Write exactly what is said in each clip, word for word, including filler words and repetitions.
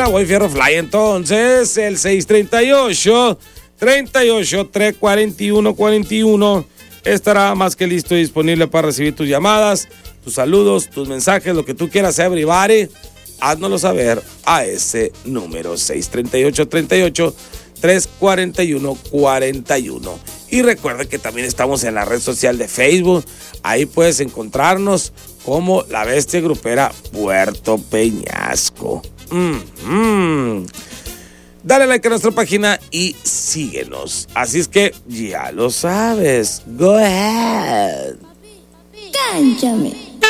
mañana voy Fierro Fly. Entonces, el seis treinta y ocho, treinta y ocho, tres cuarenta y uno, cuarenta y uno estará más que listo y disponible para recibir tus llamadas, tus saludos, tus mensajes, lo que tú quieras, everybody. Háznoslo saber a ese número seis treinta y ocho, treinta y ocho, tres cuarenta y uno, cuarenta y uno. Y recuerda que también estamos en la red social de Facebook. Ahí puedes encontrarnos como La Bestia Grupera Puerto Peñasco. Mm-hmm. Dale like a nuestra página y síguenos. Así es que ya lo sabes. Go ahead. Cánchame.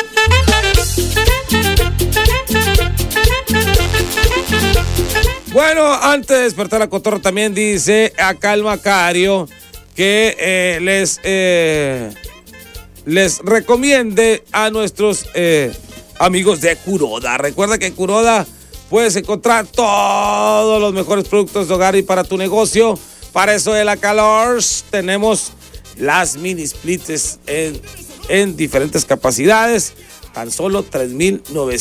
Bueno, antes de despertar a Cotorro también dice acá el Macario que eh, les, eh, les recomiende a nuestros eh, amigos de Kuroda. Recuerda que en Kuroda puedes encontrar todos los mejores productos de hogar y para tu negocio. Para eso de la calor tenemos las mini splits en, en diferentes capacidades. Tan solo tres mil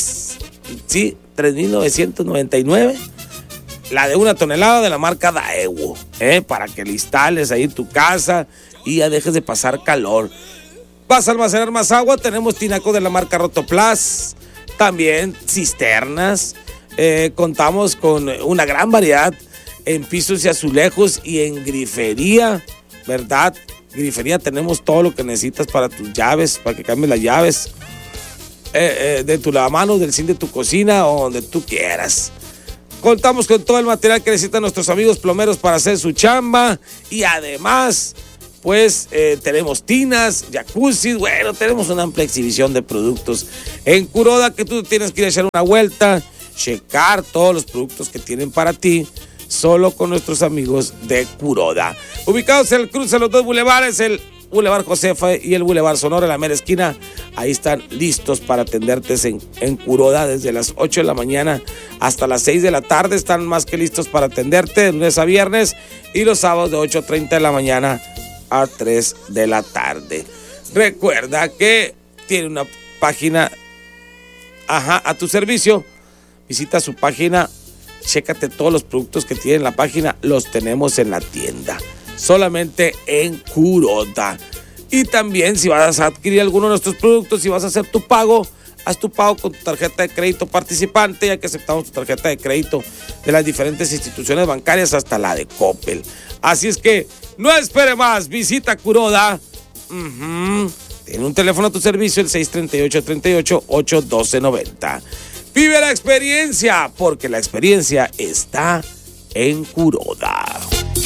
novecientos noventa y nueve. La de una tonelada de la marca Daewoo, ¿eh? Para que le instales ahí en tu casa y ya dejes de pasar calor. ¿Vas a almacenar más agua? Tenemos tinacos de la marca Rotoplas, también cisternas. Eh, contamos con una gran variedad en pisos y azulejos y en grifería, ¿verdad? Grifería, tenemos todo lo que necesitas para tus llaves, para que cambies las llaves eh, eh, de tu lavamanos, del zinc de tu cocina o donde tú quieras. Contamos con todo el material que necesitan nuestros amigos plomeros para hacer su chamba. Y además, pues, eh, tenemos tinas, jacuzzi. Bueno, tenemos una amplia exhibición de productos en Kuroda que tú tienes que ir a echar una vuelta, checar todos los productos que tienen para ti, solo con nuestros amigos de Kuroda. Ubicados en el cruce de los dos bulevares, el Boulevard Josefa y el Boulevard Sonora, en la mera esquina. Ahí están listos para atenderte en, en Kuroda desde las ocho de la mañana hasta las seis de la tarde. Están más que listos para atenderte de lunes a viernes y los sábados de ocho treinta de la mañana a tres de la tarde. Recuerda que tiene una página, ajá, a tu servicio. Visita su página, chécate todos los productos que tiene en la página, los tenemos en la tienda. Solamente en Kuroda. Y también si vas a adquirir alguno de nuestros productos, si vas a hacer tu pago, haz tu pago con tu tarjeta de crédito participante, ya que aceptamos tu tarjeta de crédito de las diferentes instituciones bancarias hasta la de Coppel. Así es que no espere más, visita Kuroda. Uh-huh. Tiene un teléfono a tu servicio, el seis treinta y ocho, treinta y ocho, ocho doce noventa. Vive la experiencia, porque la experiencia está en Kuroda.